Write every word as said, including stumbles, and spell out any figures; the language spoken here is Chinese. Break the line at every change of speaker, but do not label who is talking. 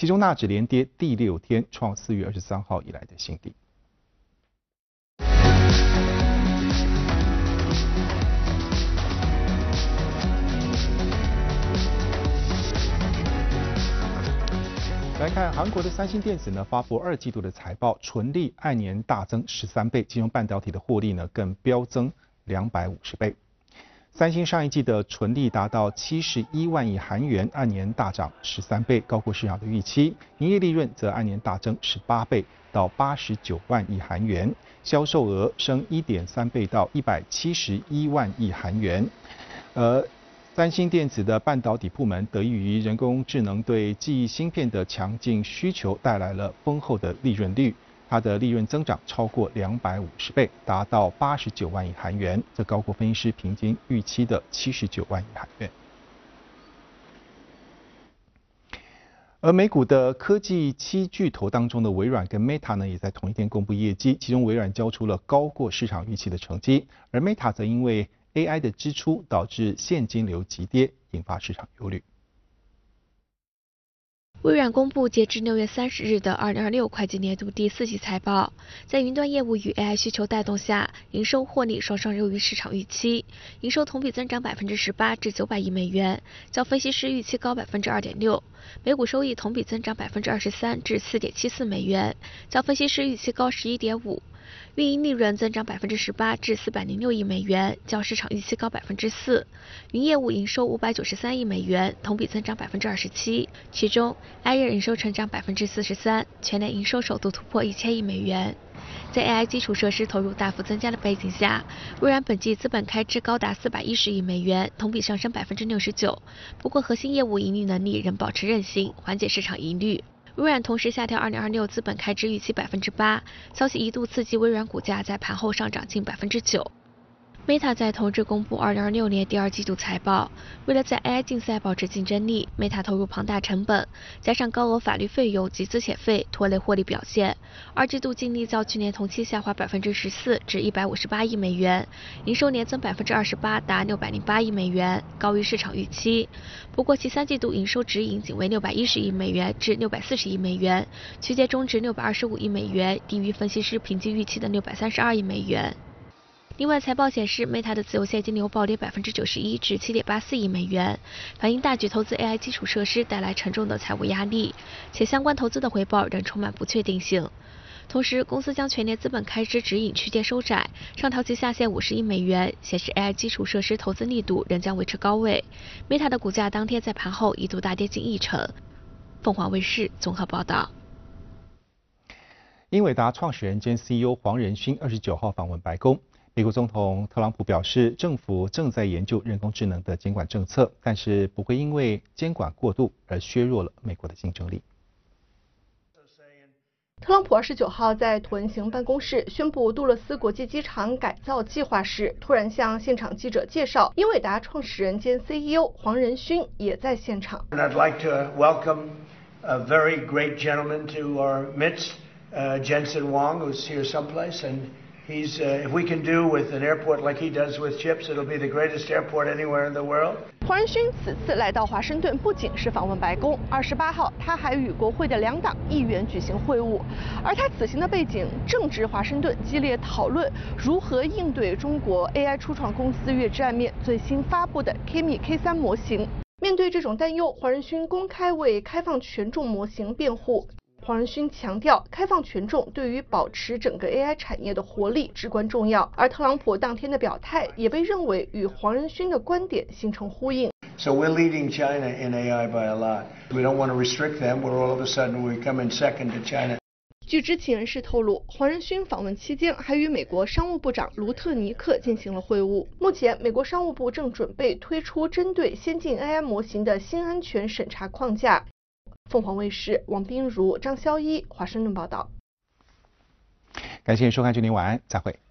其中纳指连跌第六天，创四月二十三号以来的新低。来看韩国的三星电子呢，发布二季度的财报，纯利按年大增十三倍，其中半导体的获利呢更飙增两百五十倍。三星上一季的纯利达到七十一万亿韩元，按年大涨十三倍，高过市场的预期。营业利润则按年大增十八倍，到八十九万亿韩元，销售额升一点三倍到一百七十一万亿韩元。呃。三星电子的半导体部门得益于人工智能对记忆芯片的强劲需求，带来了丰厚的利润率。它的利润增长超过两百五十倍，达到八十九万亿韩元，这高过分析师平均预期的七十九万亿韩元。而美股的科技七巨头当中的微软跟 Meta 呢，也在同一天公布业绩，其中微软交出了高过市场预期的成绩，而 Meta 则因为A I 的支出导致现金流急跌，引发市场忧虑。
微软公布截至六月三十日的二零二六会计年度第四季财报，在云端业务与 A I 需求带动下，营收获利双双优于市场预期，营收同比增长百分之十八至九百亿美元，较分析师预期高百分之二点六。每股收益同比增长百分之二十三至四点七四美元，较分析师预期高十一点五。运营利润增长百分之十八至四百零六亿美元，较市场预期高百分之四。云业务营收五百九十三亿美元，同比增长百分之二十七。其中 Azure 营收成长百分之四十三，全年营收首度突破一千亿美元。在 A I 基础设施投入大幅增加的背景下，微软本季资本开支高达四百一十亿美元，同比上升百分之六十九。不过核心业务盈利能力仍保持韧性，缓解市场疑虑。微软同时下调二零二六资本开支预期百分之八，消息一度刺激微软股价在盘后上涨近百分之九。Meta 在同日公布二零二六年第二季度财报，为了在 A I 竞赛保持竞争力 ，Meta 投入庞大成本，加上高额法律费用及资遣费，拖累获利表现。二季度净利较去年同期下滑百分之十四，至一百五十八亿美元，营收年增百分之二十八，达六百零八亿美元，高于市场预期。不过其三季度营收指引仅为六百一十亿美元至六百四十亿美元，区间中值六百二十五亿美元，低于分析师平均预期的六百三十二亿美元。另外，财报显示 ，Meta 的自由现金流暴跌百分之九十一至七点八四亿美元，反映大举投资 A I 基础设施带来沉重的财务压力，且相关投资的回报仍充满不确定性。同时，公司将全年资本开支指引区间收窄，上调其下限五十亿美元，显示 A I 基础设施投资力度仍将维持高位。Meta 的股价当天在盘后一度大跌近一成。凤凰卫视综合报道。
英伟达创始人兼 C E O 黄仁勋二十九号访问白宫。美国总统特朗普表示，政府正在研究人工智能的监管政策，但是不会因为监管过度而削弱了美国的竞争力。
特朗普二十九号在椭圆形办公室宣布杜勒斯国际机场改造计划时，突然向现场记者介绍，英伟达创始人兼 C E O 黄仁勋也在现场。
And I'd like to welcome a very great gentleman to our midst, uh, Jensen Huang, who's here someplace, and he's, uh, if we can do with an airport like he does with chips, it'll be the greatest airport anywhere in the world.
黄仁勋此次来到华盛顿，不仅是访问白宫，二十八号他还与国会的两党议员举行会晤。而他此行的背景正值华盛顿激烈讨论如何应对中国 A I 初创公司月之暗面最新发布的 Kimi K 三模型。面对这种担忧，黄仁勋公开为开放权重模型辩护。黄仁勋强调，开放权重对于保持整个 A I 产业的活力至关重要。而特朗普当天的表态也被认为与黄仁勋的观点形成呼应。
So we're leading China in A I by a lot. We don't want to restrict them, where all of a sudden we come in second to China.
据知情人士透露，黄仁勋访问期间还与美国商务部长卢特尼克进行了会晤。目前，美国商务部正准备推出针对先进 A I 模型的新安全审查框架。凤凰卫视王彬如、张潇一华盛顿报道。
感谢收看，祝您晚安，再会。